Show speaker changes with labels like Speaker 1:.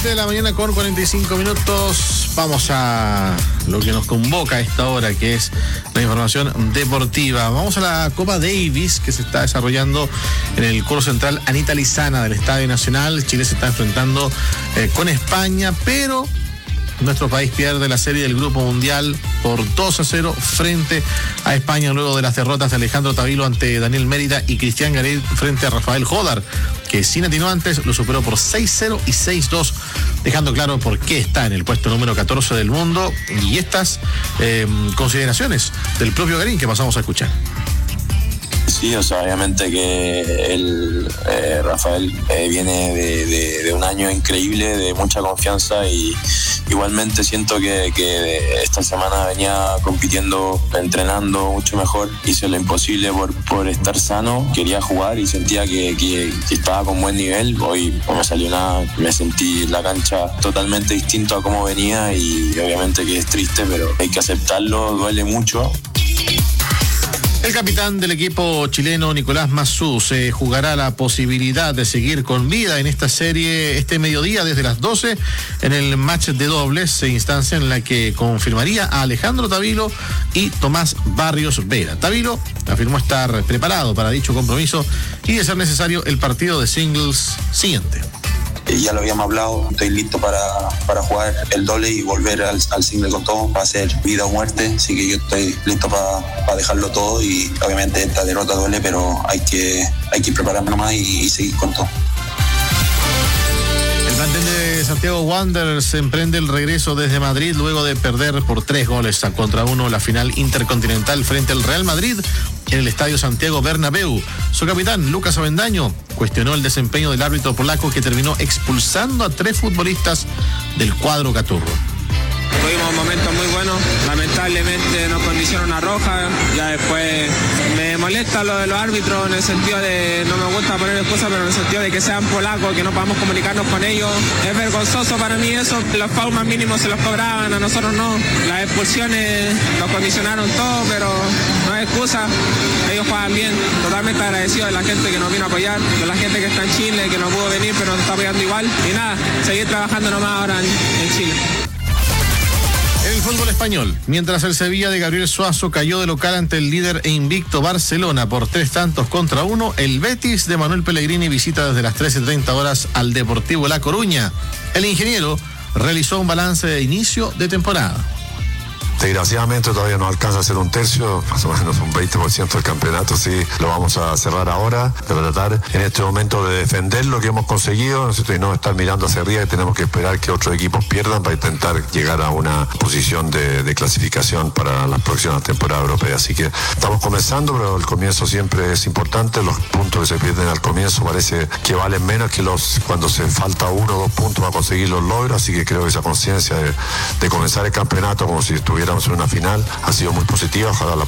Speaker 1: 7 de la mañana con 45 minutos. Vamos a lo que nos convoca a esta hora, que es la información deportiva. Vamos a la Copa Davis, que se está desarrollando en el Coro Central Anita Lizana del Estadio Nacional. Chile se está enfrentando con España, pero nuestro país pierde la serie del Grupo Mundial por 2-0 frente a España, luego de las derrotas de Alejandro Tavilo ante Daniel Mérida y Cristian Gareid frente a Rafael Jodar, que sin atenuantes lo superó por 6-0 y 6-2, dejando claro por qué está en el puesto número 14 del mundo. Y estas consideraciones del propio Garín que pasamos a escuchar.
Speaker 2: Sí, o sea, obviamente que Rafael viene de un año increíble, de mucha confianza, y igualmente siento que esta semana venía compitiendo, entrenando mucho mejor, hizo lo imposible por estar sano, quería jugar y sentía que estaba con buen nivel. Hoy no me salió nada, me sentí en la cancha totalmente distinto a cómo venía, y obviamente que es triste, pero hay que aceptarlo, duele mucho.
Speaker 1: El capitán del equipo chileno, Nicolás Massú, se jugará la posibilidad de seguir con vida en esta serie este mediodía desde las 12 en el match de dobles, instancia en la que confirmaría a Alejandro Tavilo y Tomás Barrios Vera. Tavilo afirmó estar preparado para dicho compromiso y, de ser necesario, el partido de singles siguiente.
Speaker 2: Ya lo habíamos hablado, estoy listo para jugar el doble y volver al single con todo. Va a ser vida o muerte, así que yo estoy listo para dejarlo todo, y obviamente esta derrota duele, pero hay que prepararme nomás y seguir con todo.
Speaker 1: El plantel de Santiago Wanderers emprende el regreso desde Madrid luego de perder por 3-1 la final intercontinental frente al Real Madrid en el Estadio Santiago Bernabéu. Su capitán, Lucas Avendaño, cuestionó el desempeño del árbitro polaco, que terminó expulsando a 3 futbolistas del cuadro caturro.
Speaker 3: Tuvimos momentos muy buenos, lamentablemente nos condicionó una roja. Ya después me molesta lo de los árbitros, en el sentido de, no me gusta poner excusas, pero en el sentido de que sean polacos, que no podamos comunicarnos con ellos. Es vergonzoso para mí eso. Los fouls más mínimos se los cobraban, a nosotros no. Las expulsiones nos condicionaron todo, pero no es excusa. Ellos juegan bien, totalmente agradecido de la gente que nos vino a apoyar, de la gente que está en Chile, que no pudo venir, pero nos está apoyando igual. Y nada, seguir trabajando nomás ahora en Chile.
Speaker 1: En el fútbol español, mientras el Sevilla de Gabriel Suazo cayó de local ante el líder e invicto Barcelona por 3-1, el Betis de Manuel Pellegrini visita desde las 13:30 horas al Deportivo La Coruña. El ingeniero realizó un balance de inicio de temporada.
Speaker 4: Desgraciadamente todavía no alcanza a ser un tercio, más o menos un 20% del campeonato. Sí, lo vamos a cerrar ahora, de tratar en este momento de defender lo que hemos conseguido, ¿no? Y no estar mirando hacia arriba, y tenemos que esperar que otros equipos pierdan para intentar llegar a una posición de clasificación para las próximas temporadas europeas. Así que estamos comenzando, pero el comienzo siempre es importante. Los puntos que se pierden al comienzo parece que valen menos que cuando se falta 1 o 2 puntos para conseguir los logros. Así que creo que esa conciencia de comenzar el campeonato como si estuviéramos en una final ha sido muy positiva. Ojalá